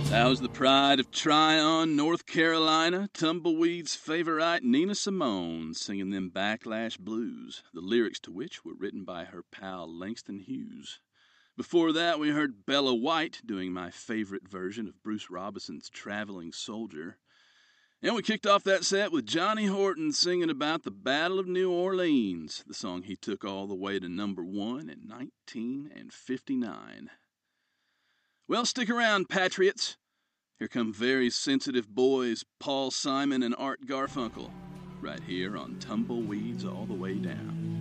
That was the pride of Tryon, North Carolina, Tumbleweed's favorite Nina Simone, singing them Backlash Blues, the lyrics to which were written by her pal Langston Hughes. Before that, we heard Bella White doing my favorite version of Bruce Robinson's Traveling Soldier. And we kicked off that set with Johnny Horton singing about the Battle of New Orleans, the song he took all the way to number 1 in 1959. Well, stick around, Patriots. Here come very sensitive boys Paul Simon and Art Garfunkel, right here on Tumbleweeds All the Way Down.